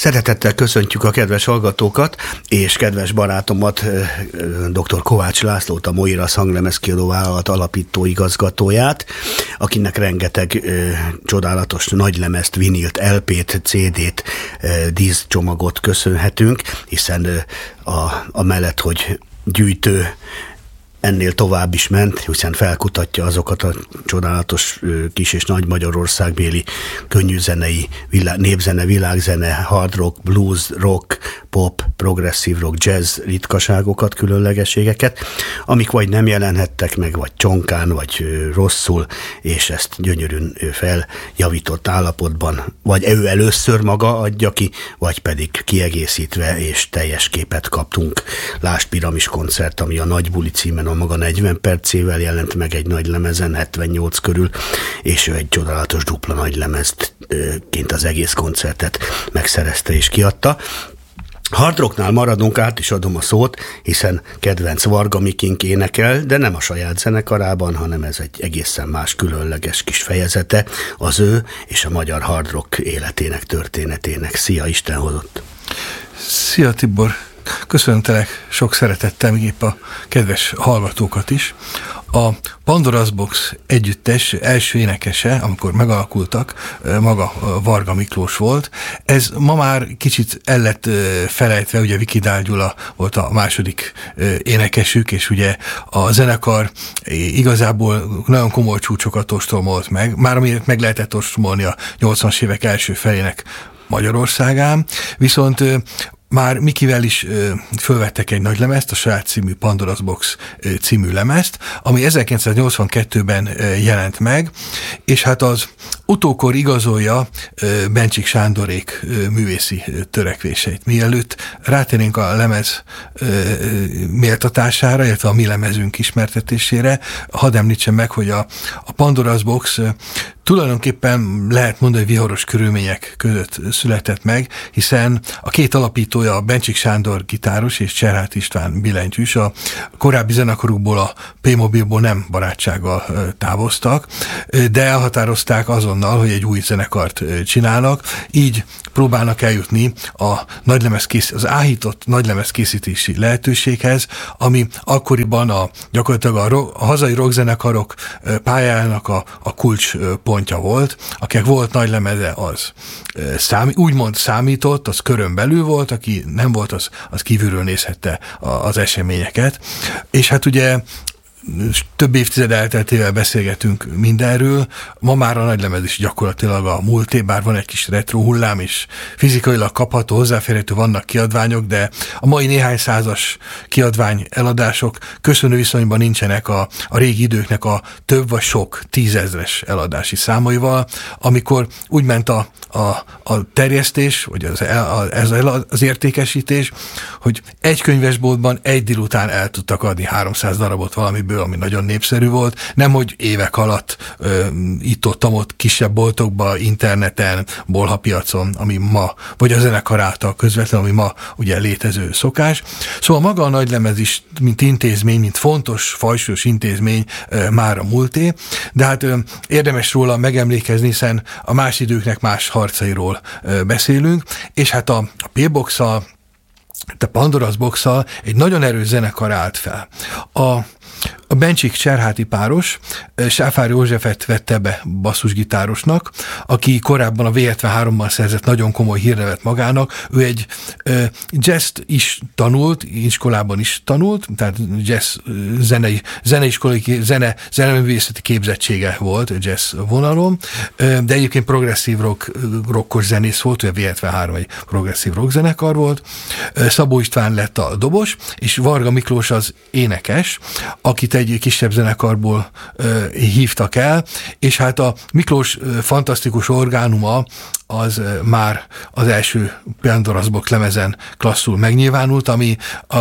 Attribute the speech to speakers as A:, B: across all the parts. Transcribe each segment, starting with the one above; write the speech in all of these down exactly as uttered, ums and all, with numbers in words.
A: Szeretettel köszöntjük a kedves hallgatókat, és kedves barátomat, dr. Kovács Lászlót, a Moirasz hanglemezkiadó vállalat alapító igazgatóját, akinek rengeteg ö, csodálatos nagylemezt, vinilt, el pét, cé dét, ö, díszcsomagot köszönhetünk, hiszen ö, a, a mellett, hogy gyűjtő, ennél tovább is ment, hiszen felkutatja azokat a csodálatos kis és nagy magyarországbéli könnyűzenei, vilá, népzene, világzene, hard rock, blues, rock, pop, progresszív rock, jazz ritkaságokat, különlegességeket, amik vagy nem jelenhettek meg, vagy csonkán, vagy rosszul, és ezt gyönyörűen feljavított állapotban, vagy ő először maga adja ki, vagy pedig kiegészítve, és teljes képet kaptunk. Lásd Piramis koncert, ami a Nagy Buli címen a maga negyven percével jelent meg egy nagy lemezen, hetvennyolc körül, és ő egy csodálatos dupla nagy lemezként az egész koncertet megszerezte és kiadta. Hard rocknál maradunk, át is adom a szót, hiszen kedvenc Varga Mikink énekel, de nem a saját zenekarában, hanem ez egy egészen más különleges kis fejezete az ő és a magyar hard rock életének, történetének. Szia, Isten hozott!
B: Szia, Tibor! Köszöntelek sok szeretettel, épp a kedves hallgatókat is. A Pandora's Box együttes első énekese, amikor megalakultak, maga Varga Miklós volt. Ez ma már kicsit el lett felejtve, ugye Vikidál Gyula volt a második énekesük, és ugye a zenekar igazából nagyon komoly csúcsokat ostomolt meg, már amiért meg lehetett ostomolni a nyolcvanas évek első felének Magyarországán, viszont már Mikivel is ö, fölvettek egy nagy lemezt, a saját című Pandora's Box ö, című lemezt, ami ezerkilencszáznyolcvankettőben ö, jelent meg, és hát az utókor igazolja ö, Bencsik Sándorék ö, művészi ö, törekvéseit. Mielőtt rátérnénk a lemez ö, méltatására, illetve a mi lemezünk ismertetésére, hadd említsem meg, hogy a, a Pandora's Box ö, tulajdonképpen lehet mondani, hogy viharos körülmények között született meg, hiszen a két alapítója, a Bencsik Sándor gitáros és Cserháti István billentyűs, a korábbi zenekarukból, a P-Mobilból nem barátsággal távoztak, de elhatározták azonnal, hogy egy új zenekart csinálnak, így próbálnak eljutni a nagylemez kész, az áhított nagylemez készítési lehetőséghez, ami akkoriban a, gyakorlatilag a, ro, a hazai rockzenekarok pályájának a, a kulcs pontja volt. Akinek volt nagy lemeze, az szám, úgymond számított, az körön belül volt, aki nem volt, az, az kívülről nézhette az eseményeket. És hát ugye több évtized elteltével beszélgetünk mindenről. Ma már a nagylemez is gyakorlatilag a múlté, bár van egy kis retro hullám, és fizikailag kapható, hozzáférhető, vannak kiadványok, de a mai néhány százas kiadvány eladások köszönő viszonyban nincsenek a, a régi időknek a több vagy sok tízezres eladási számaival, amikor úgy ment a, a, a terjesztés, vagy az, a, ez az értékesítés, hogy egy könyvesboltban egy délután el tudtak adni háromszáz darabot valamiből, ami nagyon népszerű volt, nemhogy évek alatt ö, itt-ott-ott kisebb boltokba, interneten, bolhapiacon, ami ma, vagy a zenekar által közvetlenül, ami ma ugye létező szokás. Szóval maga a nagylemez is, mint intézmény, mint fontos, fajsúlyos intézmény ö, már a múlté, de hát ö, érdemes róla megemlékezni, hiszen a más időknek más harcairól ö, beszélünk, és hát a, a P-Box-szal, a Pandora's Box-szal egy nagyon erős zenekar állt fel. A A Bencsik Cserháti páros Sáfár Józsefet vette be basszusgitárosnak, aki korábban a vé hetvenháromban szerzett nagyon komoly hírnevet magának. Ő egy uh, jazzt is tanult, iskolában is tanult, tehát jazz zenei, zeneiskolai, zene, zeneművészeti képzettsége volt jazz vonalon, uh, de egyébként progresszív rock, rockos zenész volt, ő a vé hetvenhárom egy progresszív rock zenekar volt. Uh, Szabó István lett a dobos, és Varga Miklós az énekes, akit egy kisebb zenekarból ö, hívtak el, és hát a Miklós ö, fantasztikus orgánuma az ö, már az első Pandora's Box lemezen klasszul megnyilvánult, ami a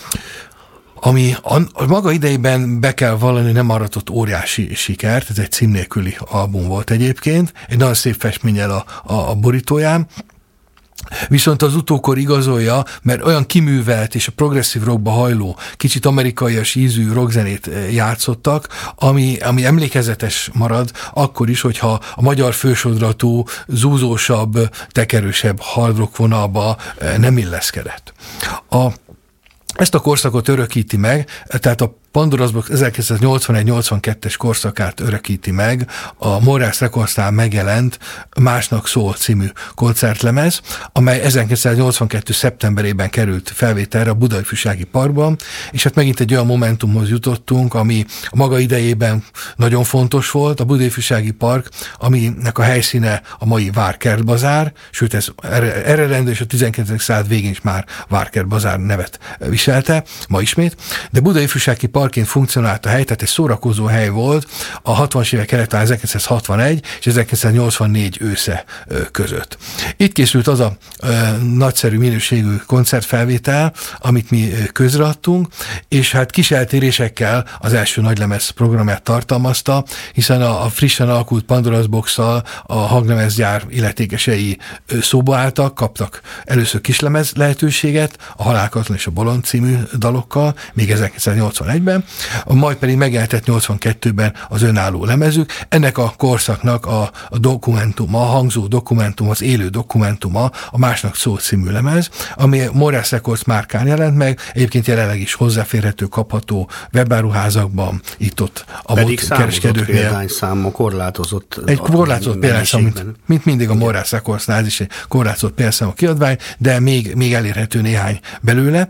B: ami a, a maga idejében be kell vallani, nem aratott óriási sikert, ez egy cím nélküli album volt egyébként, egy nagyon szép festménnyel a, a, a borítóján, Viszont az utókor igazolja, mert olyan kiművelt és a progresszív rockba hajló, kicsit amerikaias ízű rockzenét játszottak, ami, ami emlékezetes marad akkor is, hogyha a magyar fősodratú, zúzósabb, tekerősebb hard rock vonalba nem illeszkedett. A Ezt a korszakot örökíti meg, tehát a Pandora's Box ezerkilencszáznyolcvanegy nyolcvankettes korszakát örökíti meg a Morales Recordsnál megjelent Másnak szól című koncertlemez, amely ezerkilencszáznyolcvankettő szeptemberében került felvételre a Budaifjúsági Parkban, és hát megint egy olyan momentumhoz jutottunk, ami a maga idejében nagyon fontos volt, a Budaifjúsági Park, aminek a helyszíne a mai Várkert bazár, sőt ez eredendő, és a tizenkilencedik század végén is már Várkert bazár nevet viselte, ma ismét, de Budaifjúsági Parkként funkcionált a hely, tehát egy szórakozó hely volt a hatvanas évek elején ezerkilencszázhatvanegy és ezerkilencszáznyolcvannégy ősze között. Itt készült az a ö, nagyszerű minőségű koncertfelvétel, amit mi közreadtunk, és hát kis eltérésekkel az első nagylemez programját tartalmazta, hiszen a, a frissen alakult Pandora's Box-szal a hanglemezgyár illetékesei szóba álltak, kaptak először kislemez lehetőséget, a Halálkatlan és a Bolond című dalokkal, még ezerkilencszáznyolcvanegyben, majd pedig megjelentett nyolcvankettőben az önálló lemezük. Ennek a korszaknak a, a dokumentuma, a hangzó dokumentum, az élő dokumentuma a Másnak szól című lemez, ami Morales Records márkán jelent meg, egyébként jelenleg is hozzáférhető, kapható webáruházakban, itt-ott a kereskedőknél.
A: Példányszáma korlátozott.
B: Egy korlátozott példányszám, mint, mint mindig a Morales Recordsnál, ez is egy korlátozott példányszámú kiadvány, de még, még elérhető néhány belőle.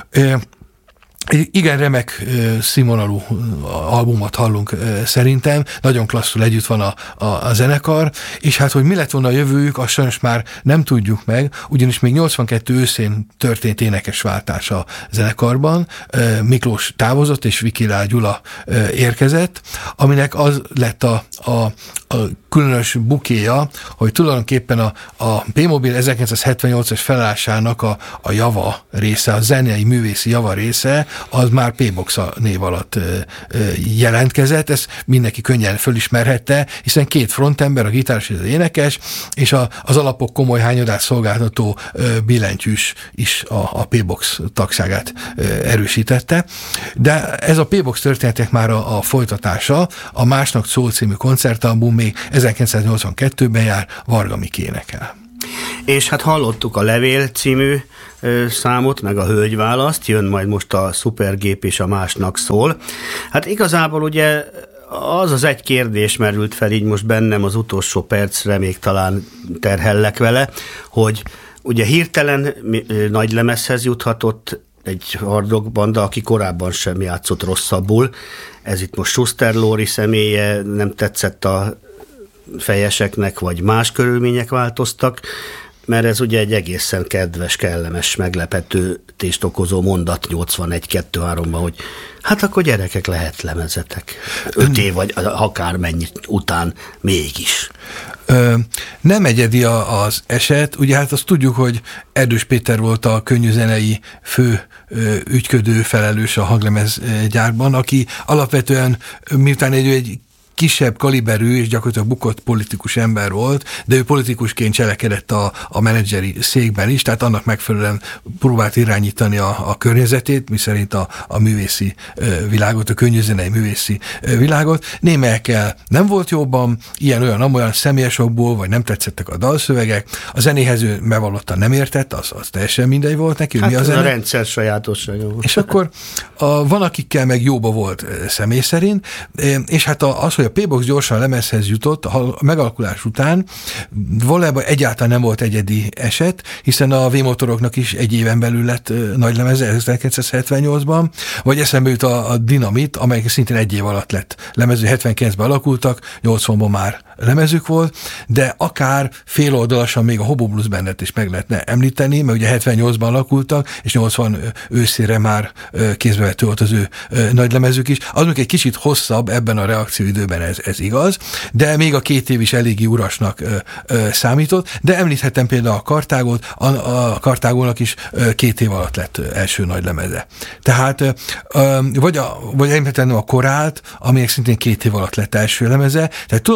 B: Igen, remek színvonalú albumot hallunk szerintem, nagyon klasszul együtt van a, a, a zenekar, és hát, hogy mi lett volna a jövőjük, azt sajnos már nem tudjuk meg, ugyanis még nyolcvankettő őszén történt énekesváltás a zenekarban, Miklós távozott, és Vikilá Gyula érkezett, aminek az lett a, a, a különös bukéja, hogy tulajdonképpen a, a P-Mobil ezerkilencszázhetvennyolcas felállásának a, a java része, a zenei művészi java része, az már P-Box név alatt ö, ö, jelentkezett, ezt mindenki könnyen fölismerhette, hiszen két frontember, a gitáros és az énekes, és a, az alapok komoly hányadát szolgáltató ö, billentyűs is a, a P-Box tagságát ö, erősítette. De ez a P-Box történetek már a, a folytatása, a Másnak szól című koncertalbum még ezerkilencszáznyolcvankettőben jár, Varga Miki énekel.
A: És hát hallottuk a Levél című ö, számot, meg a Hölgyválaszt, jön majd most a Szupergép és a Másnak szól. Hát igazából ugye az az egy kérdés merült fel így most bennem az utolsó percre, még talán terhellek vele, hogy ugye hirtelen ö, nagy lemezhez juthatott egy hard rock banda, aki korábban sem játszott rosszabbul. Ez itt most Schuster Lóri személye, nem tetszett a fejeseknek, vagy más körülmények változtak, mert ez ugye egy egészen kedves, kellemes, meglepetést okozó mondat nyolcvanegy kettő-háromban, hogy hát akkor gyerekek, lehet lemezetek. Öt év, vagy akármennyi után mégis.
B: Ö, nem egyedi a, az eset, ugye hát azt tudjuk, hogy Erdős Péter volt a könnyűzenei fő ö, ügyködő felelős a hanglemezgyárban, aki alapvetően miután egy, egy kisebb kaliberű és gyakorlatilag bukott politikus ember volt, de ő politikusként cselekedett a, a menedzseri székben is, tehát annak megfelelően próbált irányítani a, a környezetét, miszerint a, a művészi világot, a könnyűzenei művészi világot. Némelyekkel nem volt jobban, ilyen-olyan, amolyan személyes okból, vagy nem tetszettek a dalszövegek. A zenéhez ő bevallottan nem értett, az, az teljesen mindegy volt neki.
A: Hát
B: mi
A: a,
B: zene.
A: a rendszer sajátossága volt.
B: És akkor a, van, akikkel meg jóba volt személy szerint, és hát az, hogy a P-Box gyorsan lemezhez jutott a megalakulás után, valójában egyáltalán nem volt egyedi eset, hiszen a V-motoroknak is egy éven belül lett nagy lemeze ezerkilencszázhetvennyolcban, vagy eszembe jut a, a Dinamit, amelyek szintén egy év alatt lett lemező, hetvenkilencben alakultak, nyolcvanban már lemezük volt, de akár féloldalasan még a Hobo Blues Bandet is meg lehetne említeni, mert ugye hetvennyolcban alakultak, és nyolcvan őszére már kézbevető volt az ő nagy lemezük is. Az még egy kicsit hosszabb ebben a reakcióidőben, ez, ez igaz, de még a két év is eléggé urasnak ö, ö, számított, de említhetem például a Kartágot, a, a Kartágónak is ö, két év alatt lett ö, első nagy lemeze. Tehát ö, vagy, a, vagy említhetem a Korált, aminek szintén két év alatt lett első lemeze, tehát tulajdonképpen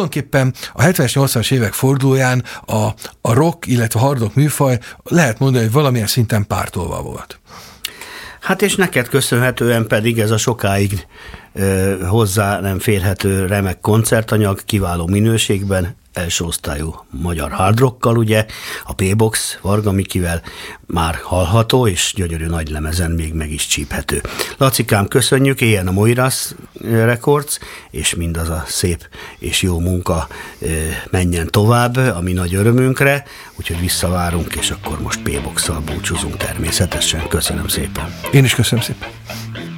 B: Hiszen a hetvenes, nyolcvanas évek fordulóján a, a rock, illetve a hard rock műfaj lehet mondani, hogy valamilyen szinten pártolva volt.
A: Hát és neked köszönhetően pedig ez a sokáig ö, hozzá nem férhető remek koncertanyag, kiváló minőségben, első osztályú magyar hard rockkal, ugye, a P-Box Varga Mikivel már hallható, és gyönyörű nagy lemezen még meg is csíphető. Lacikám, köszönjük, éljen a Moiras Records, és mindaz a szép és jó munka menjen tovább, ami nagy örömünkre, úgyhogy visszavárunk, és akkor most P-Box-szal búcsúzunk természetesen. Köszönöm szépen.
B: Én is köszönöm szépen.